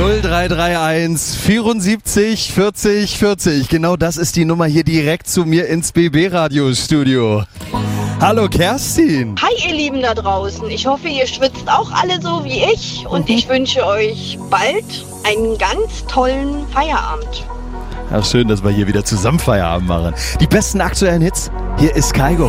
0331 74 40 40. Genau das ist die Nummer hier direkt zu mir ins BB-Radiostudio. Hallo Kerstin. Hi ihr Lieben da draußen. Ich hoffe, ihr schwitzt auch alle so wie ich. Und ich wünsche euch bald einen ganz tollen Feierabend. Ach, schön, dass wir hier wieder zusammen Feierabend machen. Die besten aktuellen Hits, hier ist Kygo.